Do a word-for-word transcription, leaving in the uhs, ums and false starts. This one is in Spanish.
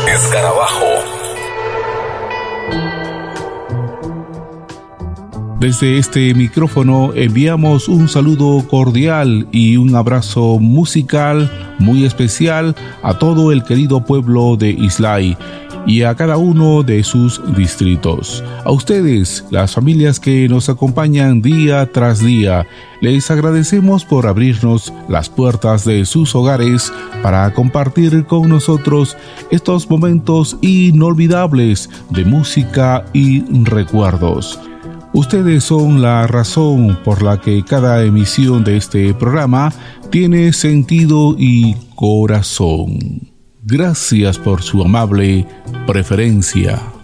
Escarabajo. Desde este micrófono enviamos un saludo cordial y un abrazo musical muy especial a todo el querido pueblo de Islay y a cada uno de sus distritos. A ustedes, las familias que nos acompañan día tras día, les agradecemos por abrirnos las puertas de sus hogares para compartir con nosotros estos momentos inolvidables de música y recuerdos. Ustedes son la razón por la que cada emisión de este programa tiene sentido y corazón. Gracias por su amable preferencia.